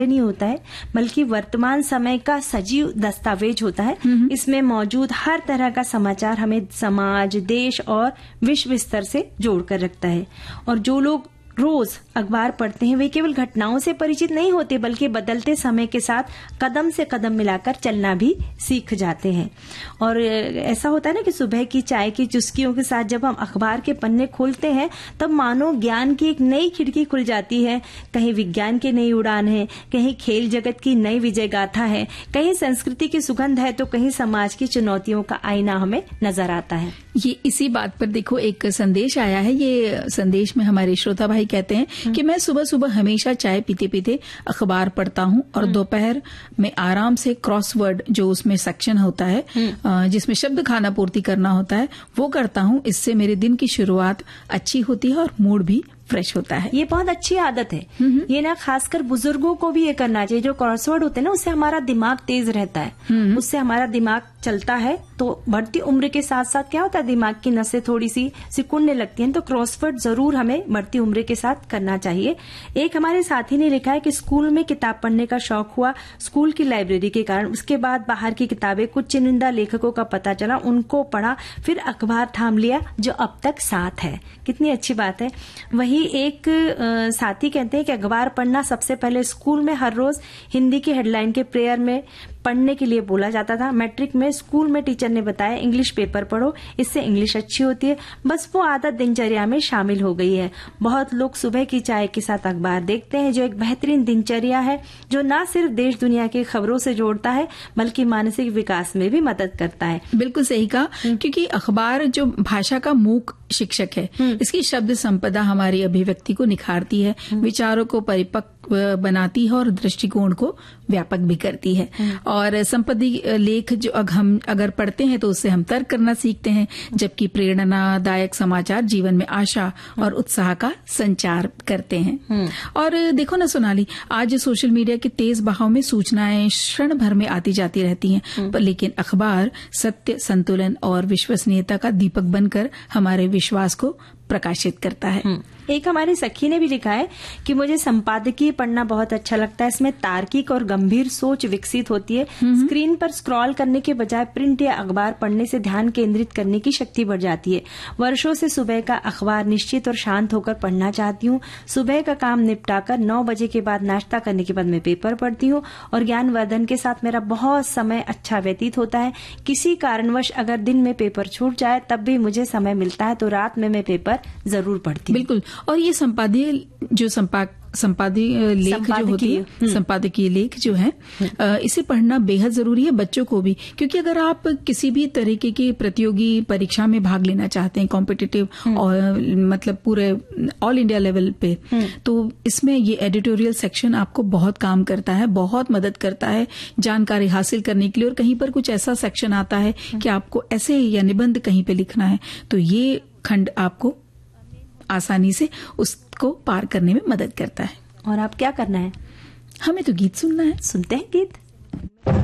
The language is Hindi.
नहीं होता है, बल्कि वर्तमान समय का सजीव दस्तावेज होता है। इसमें मौजूद हर तरह का समाचार हमें समाज, देश और विश्व स्तर से जोड़कर रखता है। और जो लोग रोज अखबार पढ़ते हैं वे केवल घटनाओं से परिचित नहीं होते, बल्कि बदलते समय के साथ कदम से कदम मिलाकर चलना भी सीख जाते हैं। और ऐसा होता है ना कि सुबह की चाय की चुस्कियों के साथ जब हम अखबार के पन्ने खोलते हैं तब मानो ज्ञान की एक नई खिड़की खुल जाती है। कहीं विज्ञान की नई उड़ान है, कहीं खेल जगत की नई विजय गाथा है, कहीं संस्कृति की सुगंध है, तो कहीं समाज की चुनौतियों का आईना हमें नजर आता है। ये इसी बात पर देखो एक संदेश आया है। ये संदेश में हमारे श्रोता भाई कहते हैं कि मैं सुबह सुबह हमेशा चाय पीते पीते अखबार पढ़ता हूँ और दोपहर में आराम से क्रॉसवर्ड, जो उसमें सेक्शन होता है जिसमें शब्द खाना पूर्ति करना होता है, वो करता हूँ। इससे मेरे दिन की शुरुआत अच्छी होती है और मूड भी फ्रेश होता है। ये बहुत अच्छी आदत है। ये ना खासकर बुजुर्गों को भी ये करना चाहिए। जो क्रॉसवर्ड होते हैं ना, उससे हमारा दिमाग तेज रहता है, उससे हमारा दिमाग चलता है। तो बढ़ती उम्र के साथ साथ क्या होता है, दिमाग की नसें थोड़ी सी सिकुड़ने लगती हैं। तो क्रॉसवर्ड जरूर हमें बढ़ती उम्र के साथ करना चाहिए। एक हमारे साथी ने लिखा है कि स्कूल में किताब पढ़ने का शौक हुआ स्कूल की लाइब्रेरी के कारण। उसके बाद बाहर की किताबें, कुछ चुनिंदा लेखकों का पता चला, उनको पढ़ा, फिर अखबार थाम लिया जो अब तक साथ है। कितनी अच्छी बात है। वही एक साथी कहते हैं कि अखबार पढ़ना सबसे पहले स्कूल में हर रोज हिंदी की हेडलाइन के प्रेयर में पढ़ने के लिए बोला जाता था। मैट्रिक में स्कूल में टीचर ने बताया इंग्लिश पेपर पढ़ो, इससे इंग्लिश अच्छी होती है। बस वो आदत दिनचर्या में शामिल हो गई है। बहुत लोग सुबह की चाय के साथ अखबार देखते हैं, जो एक बेहतरीन दिनचर्या है, जो न सिर्फ देश दुनिया की खबरों से जोड़ता है बल्कि मानसिक विकास में भी मदद करता है। बिल्कुल सही कहा, क्योंकि अखबार जो भाषा का मूक शिक्षक है, इसकी शब्द संपदा हमारी अभिव्यक्ति को निखारती है, विचारों को परिपक्व बनाती है और दृष्टिकोण को व्यापक भी करती है। और संपादकीय लेख जो हम अगर पढ़ते हैं तो उससे हम तर्क करना सीखते हैं, जबकि प्रेरणादायक समाचार जीवन में आशा और उत्साह का संचार करते हैं। और देखो ना सोनाली, आज सोशल मीडिया के तेज बहाव में सूचनाएं क्षण भर में आती जाती रहती हैं, लेकिन अखबार सत्य, संतुलन और विश्वसनीयता का दीपक बनकर हमारे विश्वास को प्रकाशित करता है। एक हमारी सखी ने भी लिखा है कि मुझे संपादकीय पढ़ना बहुत अच्छा लगता है। इसमें तार्किक और गंभीर सोच विकसित होती है। स्क्रीन पर स्क्रॉल करने के बजाय प्रिंट या अखबार पढ़ने से ध्यान केंद्रित करने की शक्ति बढ़ जाती है। वर्षों से सुबह का अखबार निश्चित और शांत होकर पढ़ना चाहती हूँ। सुबह का काम निपटाकर 9 बजे के बाद नाश्ता करने के बाद मैं पेपर पढ़ती हूँ और ज्ञानवर्धन के साथ मेरा बहुत समय अच्छा व्यतीत होता है। किसी कारणवश अगर दिन में पेपर छूट जाए तब भी मुझे समय मिलता है तो रात में मैं पेपर जरूर पढ़ती हूँ। बिल्कुल। और ये संपादकीय लेख जो होती है, संपादकीय लेख जो है, इसे पढ़ना बेहद जरूरी है बच्चों को भी, क्योंकि अगर आप किसी भी तरीके की प्रतियोगी परीक्षा में भाग लेना चाहते हैं, कॉम्पिटिटिव और मतलब पूरे ऑल इंडिया लेवल पे, तो इसमें ये एडिटोरियल सेक्शन आपको बहुत काम करता है, बहुत मदद करता है जानकारी हासिल करने के लिए। और कहीं पर कुछ ऐसा सेक्शन आता है कि आपको ऐसे या निबंध कहीं पे लिखना है, तो ये खंड आपको आसानी से उसको पार करने में मदद करता है। और आप क्या करना है? हमें तो गीत सुनना है। सुनते हैं गीत।